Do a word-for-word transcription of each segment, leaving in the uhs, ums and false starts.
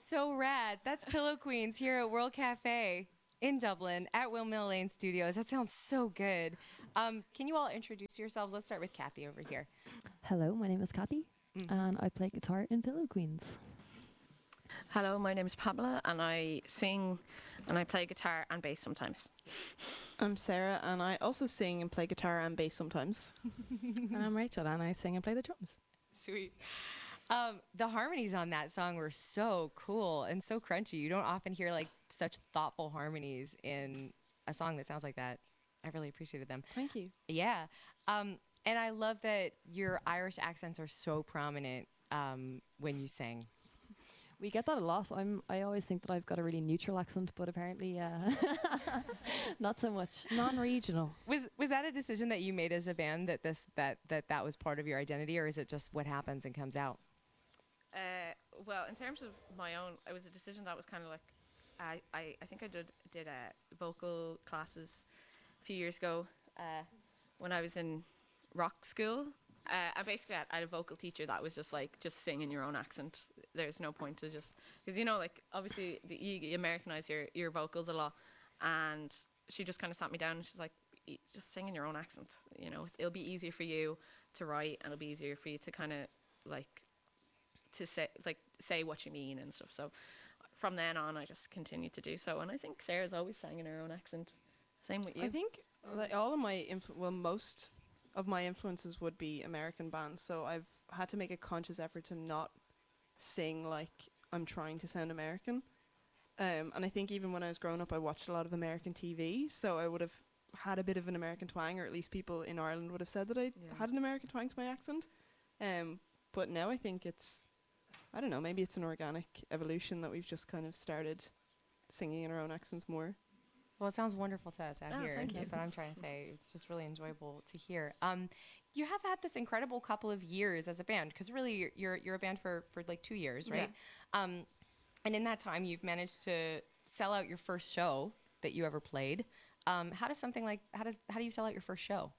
so rad. That's Pillow Queens here at World Cafe in Dublin at Windmill Lane Studios. That sounds so good. Um, can you all introduce yourselves? Let's start with Kathy over here. Hello, my name is Kathy, Mhm. and I play guitar in Pillow Queens. Hello, my name is Pamela, and I sing and I play guitar and bass sometimes. I'm Sarah, and I also sing and play guitar and bass sometimes. And I'm Rachel, and I sing and play the drums. Sweet. Um, the harmonies on that song were so cool and so crunchy. You don't often hear like such thoughtful harmonies in a song that sounds like that. I really appreciated them. Thank you. Yeah. Um, and I love that your Irish accents are so prominent um, when you sing. We get that a lot. I'm. I always think that I've got a really neutral accent, but apparently, uh, not so much. Non-regional. Was was that a decision that you made as a band that this that that that was part of your identity, or is it just what happens and comes out? Uh, well, in terms of my own, it was a decision that was kind of like, I, I, I think I did did uh, vocal classes a few years ago uh, when I was in rock school. Uh, and basically, I had a vocal teacher that was just like, just sing in your own accent. There's no point to just, because you know, like obviously the, you, you Americanize your, your vocals a lot, and she just kind of sat me down and she's like, "Y- just sing in your own accent. You know, it'll be easier for you to write, and it'll be easier for you to kind of like to say like say what you mean and stuff." So from then on, I just continued to do so, and I think Sarah's always sang in her own accent. Same with you. I think like all of my influ- well, most of my influences would be American bands, so I've had to make a conscious effort to not sing like I'm trying to sound American. Um, and I think even when I was growing up, I watched a lot of American T V, so I would have had a bit of an American twang, or at least people in Ireland would have said that I Yeah. had an American twang to my accent. Um, but now I think it's, I don't know, maybe it's an organic evolution that we've just kind of started singing in our own accents more. Well, it sounds wonderful to us out Oh, here. thank you. That's what I'm trying to say. It's just really enjoyable to hear. Um, you have had this incredible couple of years as a band, because really you're, you're you're a band for for like two years, right? Um, and in that time, you've managed to sell out your first show that you ever played. Um, how does something like how does how do you sell out your first show?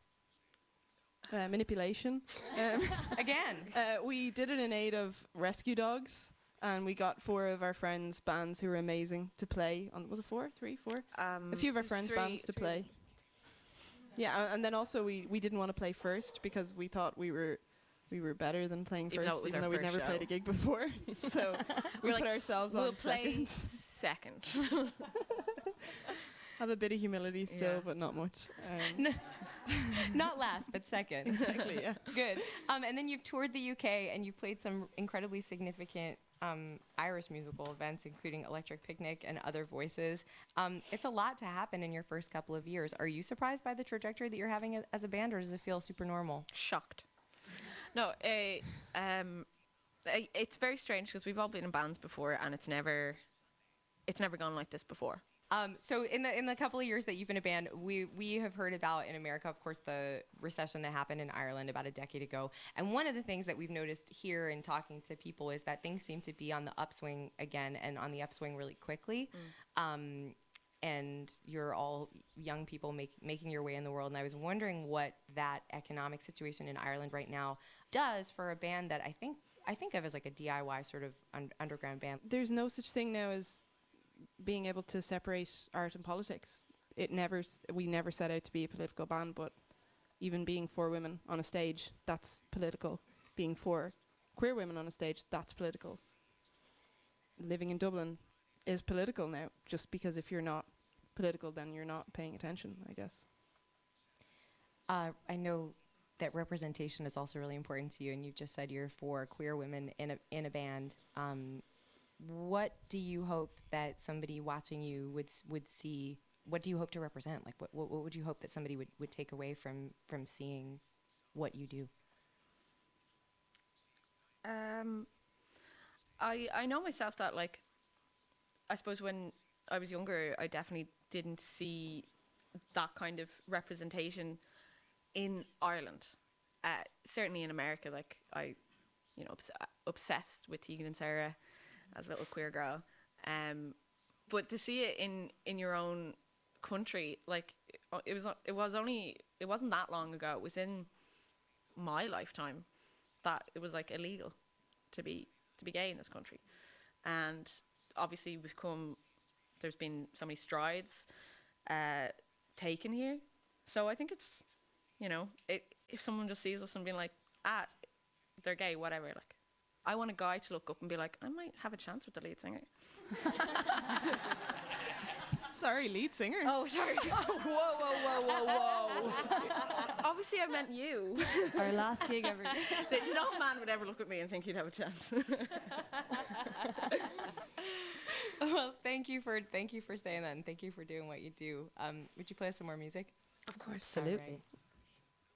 Uh, manipulation. um, Again, uh, we did it in aid of rescue dogs, and we got four of our friends' bands who were amazing to play on. Was it four, three, four? um, A few of our there's friends' three- bands to three- play. Yeah, a- and then also we, we didn't want to play first because we thought we were we were better than playing Even though first, it was even our though we'd first never played show. a gig before. So we We're put like, ourselves We'll on play second. second. Have a bit of humility still, Yeah. but not much. Um, not last, but second. exactly, yeah. Good. Um, and then you've toured the U K and you've played some incredibly significant um, Irish musical events, including Electric Picnic and Other Voices. Um, it's a lot to happen in your first couple of years. Are you surprised by the trajectory that you're having a- as a band, or does it feel super normal? Shocked. No, uh, um, uh, it's very strange because we've all been in bands before, and it's never, it's never gone like this before. Um, so in the in the couple of years that you've been a band, we we have heard about in America, of course, the recession that happened in Ireland about a decade ago. And one of the things that we've noticed here in talking to people is that things seem to be on the upswing again, and on the upswing really quickly. Um, and you're all young people make, making your way in the world. And I was wondering what that economic situation in Ireland right now does for a band that I think I think of as like a D I Y sort of un- underground band. There's no such thing now as being able to separate art and politics. It never, s- we never set out to be a political band, but even being four women on a stage, that's political. Being four queer women on a stage, that's political. Living in Dublin is political now, just because if you're not political, then you're not paying attention, I guess. Uh, I know that representation is also really important to you, and you've just said you're for queer women in a in a band. Um, what do you hope that somebody watching you would s- would see? What do you hope to represent? Like, what what, what would you hope that somebody would, would take away from from seeing what you do? Um, I I know myself that like, I suppose when I was younger, I definitely didn't see that kind of representation in Ireland. Uh, certainly in America, like I, you know, obs- obsessed with Tegan and Sarah as a little queer girl. Um, but to see it in in your own country, like uh, it was it was only it wasn't that long ago. It was in my lifetime that it was like illegal to be to be gay in this country, and obviously we've come. There's been so many strides uh, taken here, so I think it's, you know, it, if someone just sees us and being like, ah, they're gay, whatever. Like, I want a guy to look up and be like, I might have a chance with the lead singer. Sorry, lead singer. Oh, sorry. whoa, whoa, whoa, whoa, whoa. Obviously, I meant you. Our last gig ever. That no man would ever look at me and think he'd have a chance. Well, thank you for thank you for saying that, and thank you for doing what you do. Um, would you play us some more music? Of course. Absolutely. All right.